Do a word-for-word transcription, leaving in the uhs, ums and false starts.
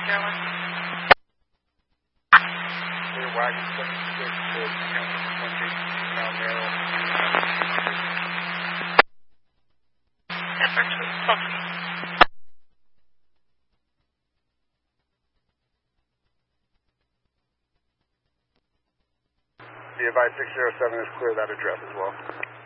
Carolyn. Clear wagon seventy-six to one eighteen Mount Merrill. That first was twelve. Be advised six zero seven is clear that address as well.